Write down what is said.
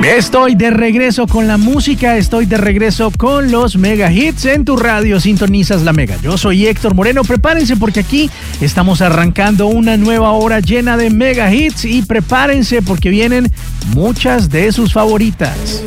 Estoy de regreso con la música, estoy de regreso con los mega hits en tu radio, sintonizas la mega. Yo soy Héctor Moreno, prepárense porque aquí estamos arrancando una nueva hora llena de mega hits y prepárense porque vienen muchas de sus favoritas.